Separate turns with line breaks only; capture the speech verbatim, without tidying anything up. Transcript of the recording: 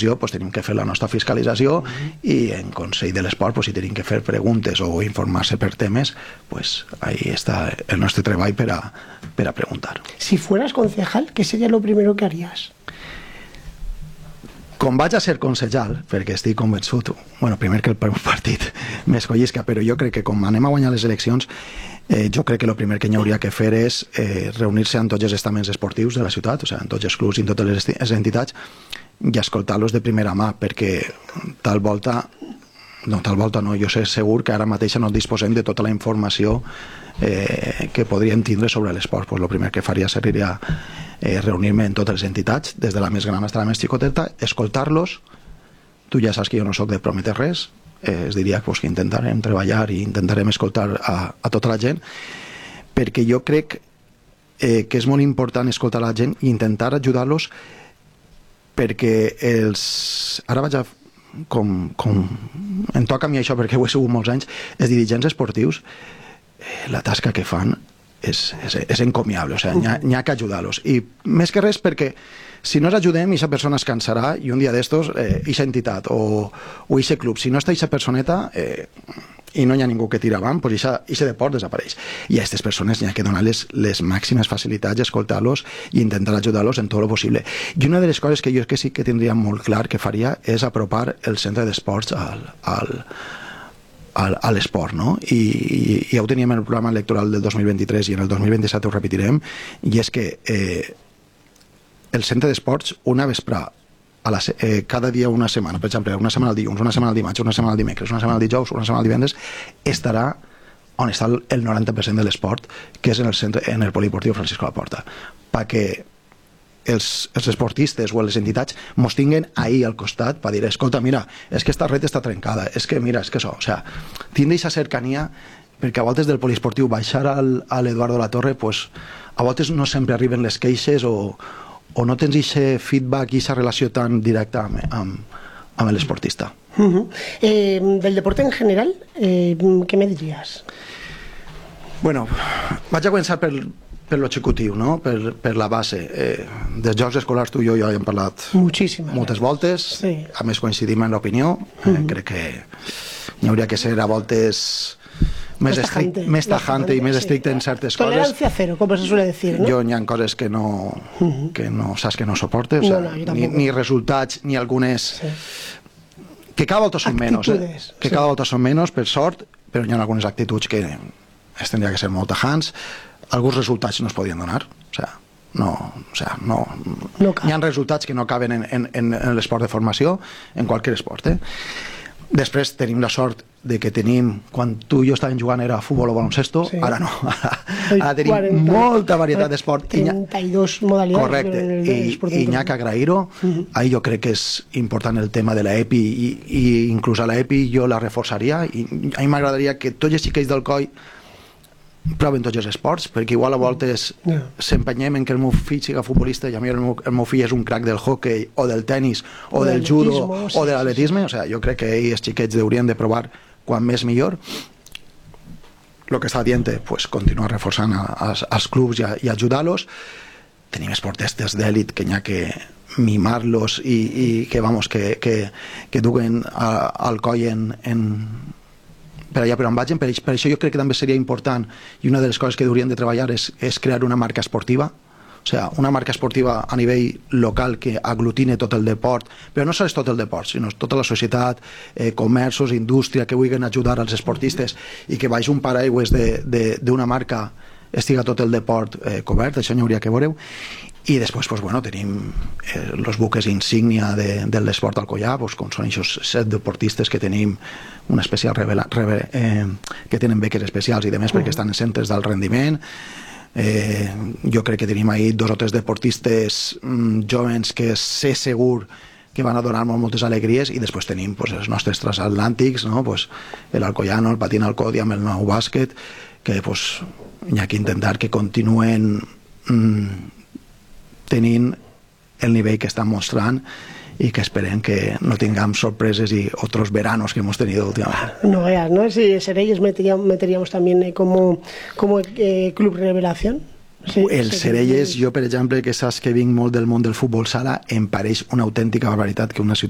divisió pues, tenim que fer la nostra fiscalització mm-hmm. i en Consell de l'Esport pues, si tenim que fer preguntes o informar-se per temes, pues ahí està el nostre treball per a, per a preguntar.
Si fueras concejal, ¿qué sería lo primero que harías?
Com vaig a ser concejal, perquè estic convençut, bueno, primer que el partit m'escollisca, però jo crec que com anem a guanyar les eleccions, eh, jo crec que el primer que hi hauria que fer és eh, reunir-se amb tots els estaments esportius de la ciutat, o sigui, amb tots els clubs i amb totes les entitats, i escoltar-los de primera mà, perquè tal volta, no, tal volta no, jo sé segur que ara mateix no disposem de tota la informació eh, que podríem tindre sobre l'esport. Pues el primer que faria seria eh, reunir-me en totes les entitats, des de la més gran fins a la més xicoteta, escoltar-los. Tu ja saps que jo no soc de prometre res, eh, es diria pues, que intentarem treballar i intentarem escoltar a, a tota la gent, perquè jo crec eh, que és molt important escoltar la gent i intentar ajudar-los, perquè els... Ara vaig a com, com em toca a mi això perquè ho he sigut molts anys, els dirigents esportius eh, la tasca que fan és, és, és encomiable, o sigui, n'hi ha, n'hi ha que ajudar-los, i més que res perquè si no els ajudem, aquesta persona es cansarà i un dia d'estos, aquesta eh, entitat o aquest club, si no està aquesta personeta eh, i no hi ha ningú que tira avant, doncs aquest deport desapareix. I a aquestes persones n'hi ha que donar-les les màximes facilitats, escoltar-los i intentar ajudar-los en tot el possible. I una de les coses que jo que sí que tindria molt clar que faria és apropar el centre d'esports al, al, al, a l'esport, no? I, i ja ho teníem en el programa electoral del dos mil vint-i-tres i en el dos mil vint-i-set ho repetirem, i és que eh, el centre d'esports una vesprà a la, eh, cada dia una setmana, per exemple, una setmana al dilluns, una setmana al dimarts, una setmana al dimecres, una setmana al dijous, una setmana al divendres, estarà on està el noranta per cent de l'esport, que és en el, centre, en el polideportiu Francisco Laporta, perquè els, els esportistes o les entitats mos tinguen ahí al costat per dir, escolta, mira, és que esta red està trencada, és que mira, és que això, o sea, tindre aquesta cercania, perquè a voltes del poliesportiu baixar al, a l'Eduardo Latorre, pues, a voltes no sempre arriben les queixes o o no tens aquest feedback i aquesta relació tan directa amb, amb, amb l'esportista.
Uh-huh. eh, del deporte en general, eh, ¿qué me dirías?
Bueno, vaig a començar per, per l'executiu, no? per, per la base. Eh, dels jocs escolars tu i jo ja hem parlat
Moltíssimes
moltes voltes,
sí.
A més coincidim en l'opinió, eh, uh-huh. Crec que hi hauria que ser a voltes més, tajante, més tajante i més estricte sí. En certes
Tolerancia
coses.
Cero, com se suele decir, ¿no?
Jo n'hi ha coses que no, uh-huh. que no saps que no soporte, o sea, no, no, ni, ni resultats, ni algunes... Sí. Que cada volta són menys, eh? que sí. Cada volta són menys, per sort, però hi ha algunes actituds que es tindria que ser molt tajants, alguns resultats no es podien donar, o sea, no, o sea, no, no hi ha resultats que no caben en, en, en l'esport de formació, en qualsevol esport, eh? Després tenim la sort de que tenim, quan tu i jo estàvem jugant era futbol o baloncesto, sí. Ara no, ara, ara tenim quaranta, molta varietat d'esport.
trenta y dos modalitats.
Correcte, i, i n'hi ha que agrair-ho. Uh-huh. Ahí jo crec que és important el tema de l'E P I, i, i inclús a l'E P I jo la reforçaria, i a mi m'agradaria que tots els xiquets del coll proven tots els esports, perquè igual a voltes yeah. s'empenyem en que el meu fill sigui futbolista i a mi el meu, el meu fill és un crack del hockey o del tennis o, o del judo sí, o de l'atletisme, sí, sí. O sigui, jo crec que ells, els xiquets, haurien de provar quan més millor. El que està dient, pues, continuar reforçant als, als clubs i, a, i ajudar-los. Tenim esportistes d'èlit que n'hi ha que mimar-los i, i que, vamos, que, que, que duguen a, al coll en, en per allà per on vagin, per, per això jo crec que també seria important, i una de les coses que haurien de treballar és, és crear una marca esportiva, o sigui, una marca esportiva a nivell local que aglutine tot el deport, però no sols tot el deport, sinó tota la societat, eh, comerços, indústria, que vulguin ajudar als esportistes i que baix un paraigües d'una marca estiga tot el deport eh, cobert, això n'hi hauria que veureu. I després, pues, bueno, tenim els eh, buques insígnia de, de l'esport alcoià, pues, com són aquests set deportistes que tenim una especial revela, reve, eh, que tenen beques especials i demés perquè estan en centres d'alt rendiment. Eh, jo crec que tenim ahí dos o tres deportistes mm, jovens que sé segur que van a donar-nos moltes alegries, i després tenim, pues, els nostres transatlàntics, no? Pues, l'Alcoiano, el patín al codi amb el nou bàsquet, que pues, hi ha que intentar que continuen mm, tenint el nivell que estan mostrant y que esperen que no tengamos sorpresas y otros veranos que hemos tenido últimamente.
No veas, ¿no? Si Sereyes meteríamos, meteríamos también eh, como, como eh, club revelación. Sí,
el
sí,
Sereyes,
sí.
jo per exemple, que saps que vinc molt del món del futbol sala, em pareix una autèntica barbaritat que una ciutat